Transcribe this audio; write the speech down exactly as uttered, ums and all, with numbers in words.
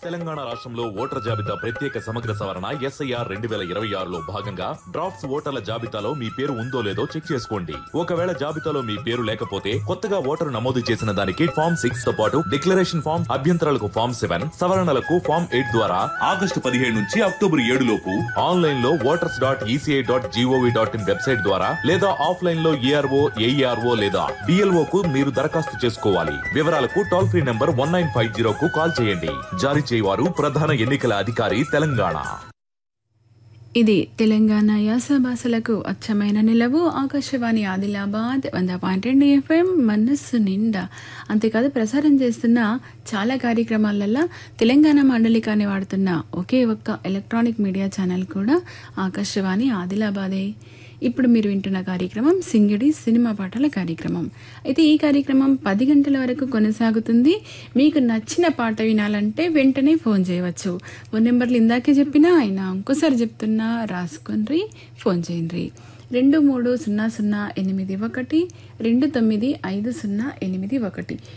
తెలంగాణ రాష్ట్రంలో ఓటర్ జాబితా ప్రత్యేక సమగ్ర సవరణ ఎస్ఐఆర్ రెండు వేల ఇరవై ఆరులో భాగంగా డ్రాఫ్ట్స్ ఓటర్ల జాబితాలో మీ పేరు ఉందో లేదో చెక్ చేసుకోండి. ఒకవేళ జాబితాలో మీ పేరు లేకపోతే కొత్తగా ఓటరు నమోదు చేసిన దానికి ఫామ్ సిక్స్ తో పాటు డిక్లరేషన్ ఫామ్, అభ్యంతరాలకు ఫామ్ సెవెన్, సవరణలకు ఫామ్ ఎయిట్ ద్వారా ఆగస్టు పదిహేడు నుంచి అక్టోబర్ ఏడు లోపు ఆన్లైన్ లో voters dot ECI dot GOV dot in website ద్వారా లేదా ఆఫ్లైన్ లో ఏఆర్ఓ ఏఈఆర్ఓ లేదా డిఎల్ఓ కు మీరు దరఖాస్తు చేసుకోవాలి. వివరాలకు toll free number one nine five zero కు కాల్ చేయండి. జారీ చేయవారు ప్రధాన ఎన్నికల అధికారి తెలంగాణ. ఇది తెలంగాణ యాస భాషలకు అచ్చమైన నిలవు ఆకాశవాణి ఆదిలాబాద్ వంద పాయింట్ రెండు ఎఫ్ఎం మనస్సు నిండా. అంతేకాదు ప్రసారం చేస్తున్న చాలా కార్యక్రమాలల్లో తెలంగాణ మండలికాన్ని వాడుతున్న ఒకే ఒక్క ఎలక్ట్రానిక్ మీడియా ఛానల్ కూడా ఆకాశవాణి ఆదిలాబాదే. ఇప్పుడు మీరు వింటున్న కార్యక్రమం సింగిడి సినిమా పాటల కార్యక్రమం. అయితే ఈ కార్యక్రమం పది గంటల వరకు కొనసాగుతుంది. మీకు నచ్చిన పాట వినాలంటే వెంటనే ఫోన్ చేయవచ్చు. ఫోన్ నెంబర్లు ఇందాకే చెప్పినా అయినా ఇంకోసారి చెప్తున్నా, రాసుకొని ఫోన్ చేయండి. రెండు మూడు సున్నా సున్నా ఎనిమిది ఒకటి రెండు తొమ్మిది ఐదు సున్నా ఎనిమిది ఒకటి